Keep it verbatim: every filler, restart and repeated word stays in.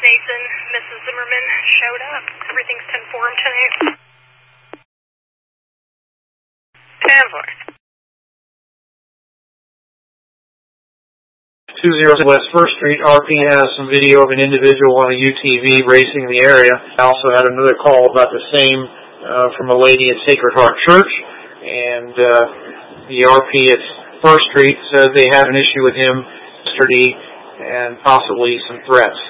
Mason, Missus Zimmerman showed up. Everything's ten four and ten eight. Translate. two oh West First Street, R P has some video of an individual on a U T V racing in the area. I also had another call about the same uh, from a lady at Sacred Heart Church, and uh, the R P at First Street said they had an issue with him yesterday and possibly some threats.